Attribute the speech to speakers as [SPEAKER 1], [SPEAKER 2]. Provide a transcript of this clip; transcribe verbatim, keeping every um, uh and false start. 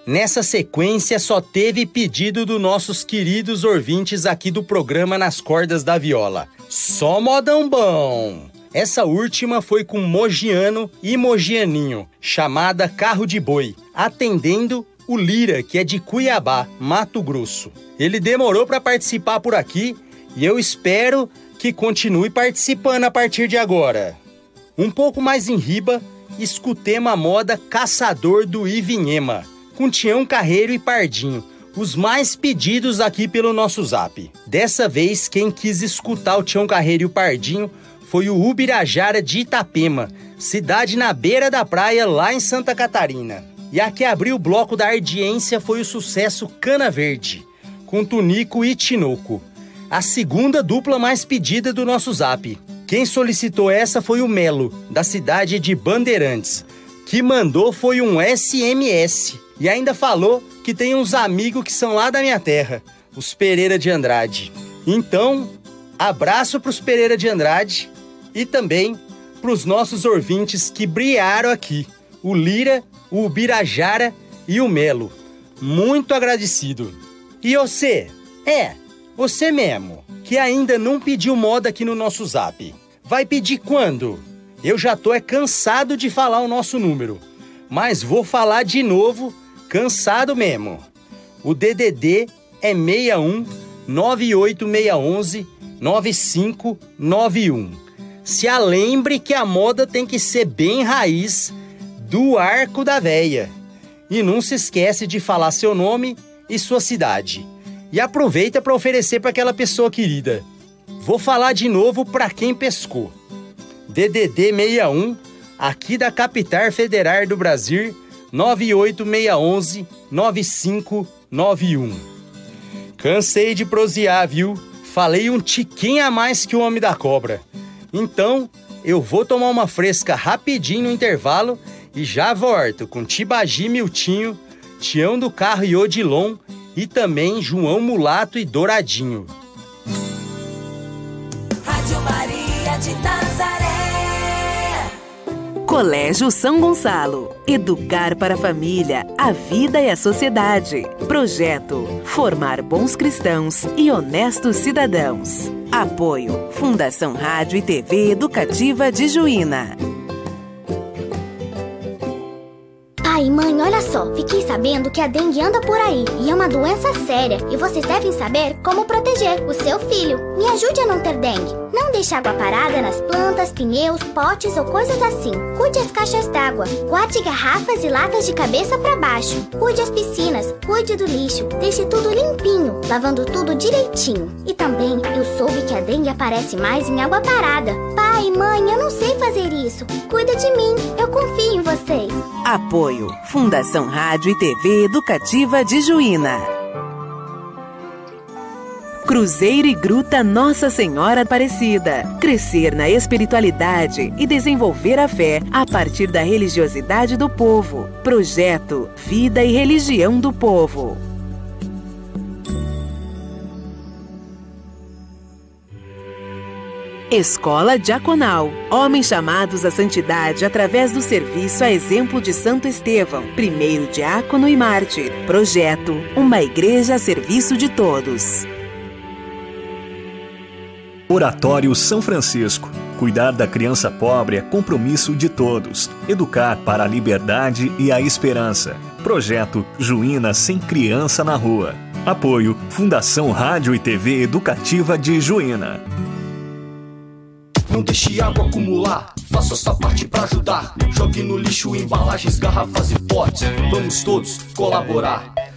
[SPEAKER 1] Nessa sequência só teve pedido dos nossos queridos ouvintes aqui do programa Nas Cordas da Viola. Só modão bom! Essa última foi com Mogiano e Mogianinho, chamada Carro de Boi, atendendo o Lira, que é de Cuiabá, Mato Grosso. Ele demorou para participar por aqui e eu espero que continue participando a partir de agora. Um pouco mais em riba, escutemos a moda Caçador do Ivinhema, com Tião Carreiro e Pardinho, os mais pedidos aqui pelo nosso zap. Dessa vez, quem quis escutar o Tião Carreiro e o Pardinho foi o Ubirajara de Itapema, cidade na beira da praia lá em Santa Catarina. E a que abriu o bloco da audiência foi o sucesso Cana Verde, com Tunico e Tinoco, a segunda dupla mais pedida do nosso zap. Quem solicitou essa foi o Melo, da cidade de Bandeirantes, que mandou foi um S M S e ainda falou que tem uns amigos que são lá da minha terra, os Pereira de Andrade. Então, abraço pros Pereira de Andrade e também pros nossos ouvintes que brilharam aqui, o Lira, o Ubirajara e o Melo. Muito agradecido. E você? É, você mesmo, que ainda não pediu moda aqui no nosso zap. Vai pedir quando? Eu já tô é cansado de falar o nosso número, mas vou falar de novo, cansado mesmo. O D D D é seis um nove oito seis um um nove cinco nove um. Se alembre que a moda tem que ser bem raiz do Arco da Véia. E não se esquece de falar seu nome e sua cidade. E aproveita para oferecer para aquela pessoa querida. Vou falar de novo para quem pescou. D D D seis um, aqui da capital federal do Brasil, nove oito seis um um nove cinco nove um. Cansei de prosear, viu? Falei um tiquinho a mais que o Homem da Cobra. Então, eu vou tomar uma fresca rapidinho no intervalo e já volto com Tibagi Miltinho, Tião do Carro e Odilon e também João Mulato e Douradinho.
[SPEAKER 2] Rádio Maria de Nazaré.
[SPEAKER 3] Colégio São Gonçalo. Educar para a família, a vida e a sociedade. Projeto: formar bons cristãos e honestos cidadãos. Apoio: Fundação Rádio e T V Educativa de Juína.
[SPEAKER 4] Pai, mãe, olha só. Fiquei sabendo que a dengue anda por aí e é uma doença séria. E vocês devem saber como proteger o seu filho. Me ajude a não ter dengue. Não deixe água parada nas plantas, pneus, potes ou coisas assim. Cuide as caixas d'água. Guarde garrafas e latas de cabeça para baixo. Cuide as piscinas. Cuide do lixo. Deixe tudo limpinho, lavando tudo direitinho. E também eu soube que a dengue aparece mais em água parada. Pai, mãe, eu não sei fazer isso. Cuida de mim. Eu confio em vocês.
[SPEAKER 3] Apoio: Fundação Rádio e T V Educativa de Juína. Cruzeiro e Gruta Nossa Senhora Aparecida. Crescer na espiritualidade e desenvolver a fé a partir da religiosidade do povo. Projeto: Vida e Religião do Povo. Escola Diaconal. Homens chamados à santidade através do serviço a exemplo de Santo Estevão, primeiro diácono e mártir. Projeto: uma igreja a serviço de todos.
[SPEAKER 5] Oratório São Francisco. Cuidar da criança pobre é compromisso de todos. Educar para a liberdade e a esperança. Projeto: Juína sem criança na rua. Apoio: Fundação Rádio e T V Educativa de Juína.
[SPEAKER 6] Não deixe água acumular, faça sua parte pra ajudar. Jogue no lixo embalagens, garrafas e potes. Vamos todos colaborar.